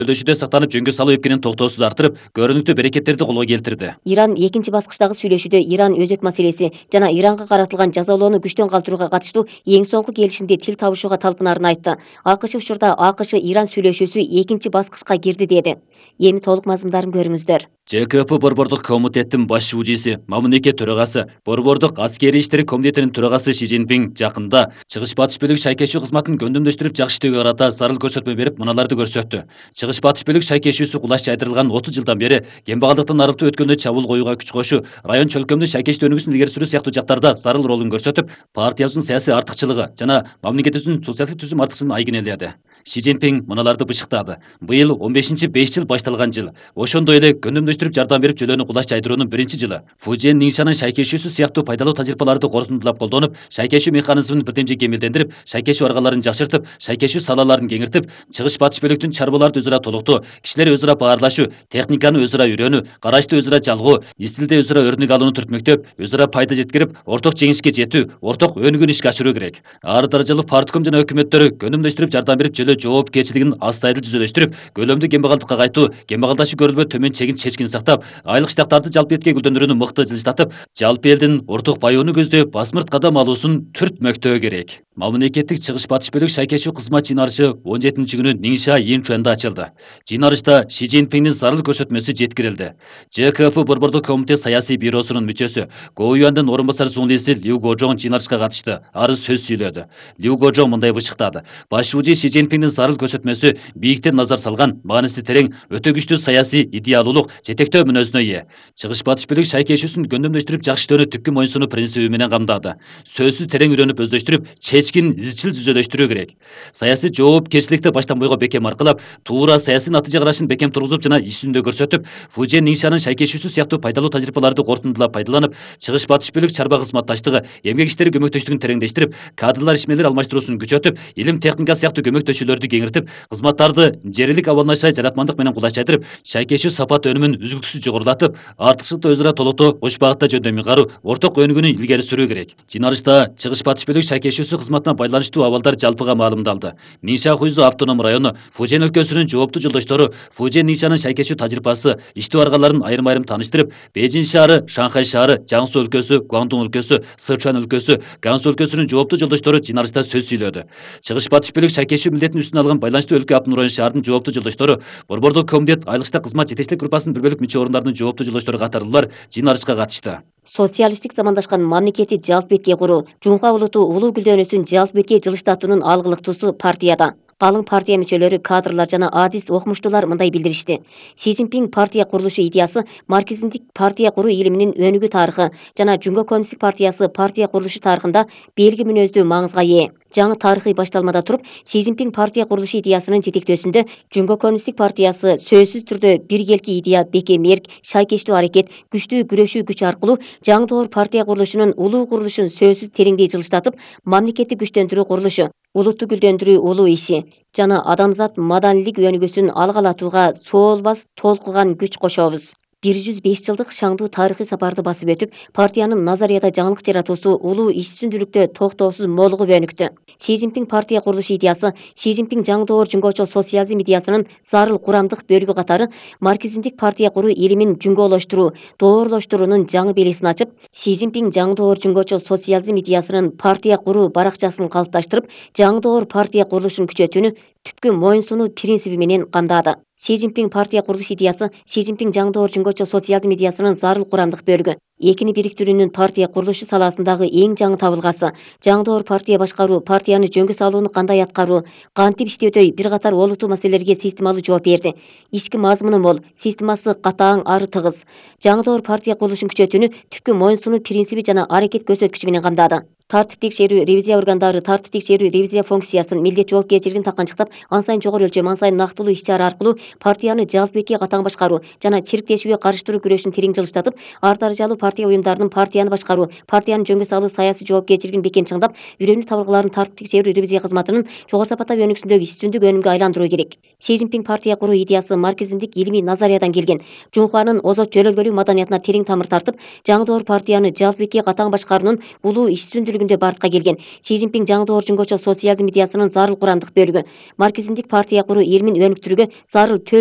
Сүйлөшүүдө сактанып жөнгө салуу эпкенин токтоосуз артырып, көрүнүктүү берекеттерди колго келтирди. Иран экинчи баскычтагы сүйлөшүүдө Иран өзөк маселеси жана Иранга каратылган жазалоону күчтөн калтырууга катыштуу эң соңку келишимде тил табышууга талпынаарын айтты. АКШ учурда АКШ Иран сүйлөшүүсү экинчи баскычка кирди деди. Эми толук мазмундарын көрүңүздөр. ЖКП Борбордук комитеттин баш шуужиси, мамлекет төрагасы, Борбордук аскери иштери комитетинин төрагасы Ши Цзиньпин жакында Чыгыш Батыш бөлүк шайкешүү кызматын көндөмдөштүрүп жакшы иштөөгө карата зарыл көрсөтмө берип, мыналарды көрсөттү. Чыгыш Батыш бөлүк шайкешүүсү кулаш жайдырылган 30 жылдан бери кембагалдыктан арылтуу өткөндө чабуул коюуга күч кошуу, район чөлкөмдү шайкештүү өнүгүүсүн илгери сүрүү сыяктуу жактарда зарыл ролун көрсөтүп, партиябыздын саясий артыкчылыгы жана мамлекетибиздин социалдык түзүм артыкчылыгын айгинеледи. Ши Цзиньпин мыналарды бышыктады. Быйыл 15-5 жыл башталган жыл. Ошондой эле көндөмдөштүрүп жардам берип жөлөнү кулаш жайдыруунун биринчи жылы. Фужен Ниңшанын шайкешүүсү сыяктуу пайдалуу тажрыйбаларды корутундулап колдонуп, шайкешүү механизмин бирдемже кемелдендирип, шайкешүү аргаларын жакшыртып, шайкешүү салаларын кеңиртип, Чыгыш Батыш бөлүктүн чарбаларды өзара толуктоо, кишилер өзара баарлашуу, техниканы өзара үйрөнүү, карашты өзара жалгоо, истилде өзара өрнөк алууну түртмөктөп, өзара пайда жеткирип, орток жеңишке жетүү, орток өнүгүүнү ишке ашыруу керек. Ар даражалуу партком жана өкмөттөрү көндөмдөштүрүп жардам берип жөлөө жоопкерчилигин астайыл түзөлөштүрүп, көлөмдүү кембагалдыкка кайтуу, кембагалдашы көрүлбөө төмөн чегин чечкин сактап, айлык штаттарды жалпы элге гүлдөндүрүүнү мыкты жылыштатып, жалпы элдин орток баюуну көздөй басмырт кадам алуусун түртмөктөө керек. Мамлекеттик Чыгыш Батыш бөлүк шайкешүү кызмат жыйнарышы 17-күнү Ниңша Инчуэнде ачылды. Жыйнарышта Ши Цзиньпиндин зарыл көрсөтмөсү жеткирилди. ЖКП Борбордук комитет саясий бюросунун мүчөсү, Го Юандын орун басары Сунлиси Лю Гожоң жыйнарышка катышты. Ары сөз сүйлөдү. Лю Гожоң мындай бышыктады. Баш шуужи Ши Цзиньпиндин зарыл көрсөтмөсү бийиктен назар салган, мааниси терең, өтө күчтүү саясий идеалуулук, жетектөө мүнөзүнө ээ. Чыгыш Батыш бөлүк шайкешүүсүн көндөмдөштүрүп жакшы иштөөнү түпкү моюнсунуу принциби менен камдады. Сөзсүз терең үйрөнүп өздөштүрүп, чечкин изчил түзөлөштүрүү керек. Саясий жоопкерчиликти баштан бойго бекем аркылап, туура саясий натыйжа карашын бекем тургузуп жана иш жүзүндө көрсөтүп, Фужен Ниңшанын шайкешүүсү сыяктуу пайдалуу тажрыйбаларды корутундулап пайдаланып, Чыгыш Батыш бөлүк чарба кызматташтыгы, эмгек иштери көмөктөштүгүн тереңдештирип, кадрлар ишмерлер алмаштыруусун күчөтүп, илим техника сыяктуу көмөктөшүүлөрдү кеңиртип, кызматтарды жерилик абалнашай жаратмандык менен кулаш жайдырып, шайкешүү сапат өнүмүн үзгүлтүксүз жогорулатып, артыкчылыкты өзара толуктоо, кош багытта жөндөмү каруу, орток өнүгүүнү илгери сүрүү керек. Жыйнарышта Чыгыш Батыш бөлүк шайкешүүсү кызматына байланыштуу абалдар жалпыга маалымдалды. Ниңша Хуйзу автоном району, Фужен өлкөсүнүн жооптуу жолдоштору Фужен Ниңшанын шайкешүү тажрыйбасы, иштөө аргаларын айрым-айрым тааныштырып, Бейжин шаары, Шанхай шаары, Жаңсу өлкөсү, Гуандун өлкөсү, Сычуан өлкөсү, Гансу өлкөсүнүн жооптуу жолдоштору жыйнарышта сөз сүйлөдү. Чыгыш Батыш бөлүк шайкешүү милдетин үстүнө алган байланыштуу өлкө Автономдук район шаардын жооптуу жолдоштору, Борбордук комитет айылыкча кызмат жетекчилик группасынын бир бөлүк мүчө орундарынын жооптуу жолдоштору катарлуулар жыйнарышка катышты. Социалисттик замандашкан мамлекетти жалпы бетке куруу, Жуңка улуту улуу гүлдөнүүсүн жалпы бетке жылыштатуунун алгылыктуусу партияда. Калың партия мүчөлөрү, кадрлар жана адис окумуштуулар мындай билдиришти. Си Цзиньпин партия курулушу идеясы марксизмдик партия куруу илиминин өнүгүү тарыхы жана Жуңго коммунисттик партиясы партия курулушу тарыхында белги мүнөздүү маңызга ээ. Жаңы тарыхый башталмада туруп, Си Цзиньпин партия курулушу идеясынын жетектөөсүндө Жуңго коммунисттик партиясы сөзсүз түрдө биргелки идея, бекем эрк, шайкештүү аракет, күчтүү күрөшүү күч аркылуу жаңы доор партия курулушунун улуу курулушун сөзсүз тереңдей жылыштатып, мамлекетти күчтөндүрүү курулушу, улутту гүлдөндүрүү улуу иши жана адамзат маданийлик өнүгүүсүн алгалатууга соолбас толкуган күч кошобуз. 105 жылдык шаңдуу тарыхый сапарды басып өтүп, партиянын назарияда жаңылык жаратуусу улуу иш сүндүрүктө токтоосуз молугуп өнүктү. Си Цзиньпин партия курулушу идеясы Си Цзиньпин жаңы доор жуңгочо социализм идеясынын зарыл курамдык бөлүгү катары марксизмдик партия куруу илимин жуңголоштуруу, доорлоштуруунун жаңы белесин ачып, Си Цзиньпин жаңы доор жуңгочо социализм идеясынын партия куруу баракчасын калыпташтырып, жаңы доор партия курулушун күчөтүүнү түпкү моюнсунуу принциби менен камдады. Си Цзиньпин партия курулуш идеясы Си Цзиньпин жаңы доор жуңгочо социализм идеясынын зарыл курамдык бөлүгү. Экини бириктирүүнүн партия курулушу саласындагы эң жаңы табылгасы. Жаңы доор партия башкаруу, партияны жөнгө салууну кандай аткаруу, кантип иштөөдөй бир катар олуттуу маселелерге системалуу жооп берди. Ички мазмуну мол, системасы катаң, ары тыгыз. Жаңы доор партия курулушун күчөтүүнү түпкү моюнсунуу принциби жана аракет көрсөткүчү менен камдады. Тартип текшерүү ревизия органдары тартип текшерүү ревизия функциясын, милдет жоопкерчилигин таканчыктап, ан сайын жогору өлчөм, ан сайын нактылуу иш-чара аркылуу партияны жалпы бетке катаң башкаруу жана чирктешүүгө карыштыруу күрөшүн терең жылыштатып, ар даражалуу партия уюмдарынын партияны башкаруу, партиянын жөнгө салуу саясий жоопкерчилигин бекем чыңдап, үйрөнүү табылгаларын тартип текшерүү ревизия кызматынын жогору сапаттагы өнүгүүсүндөгү үстүндүк өнүмгө айландыруу керек. Си Цзиньпин партия куруу идеясы марксизмдик илимий назариядан келген. Жуңханын озот жөлөлгөлүк маданиятына терең тамыр тартып, жаңы доор партияны жалпы бетке катаң башкаруунун улуу иш сүндүрүгүнө бөлүгүндө бардыкка келген. Си Цзиньпин жаңы орчун көчө социализм идеясынын зарыл курамдык бөлүгү. Марксизмдик партия куруу элмин өнүктүрүүгө зарыл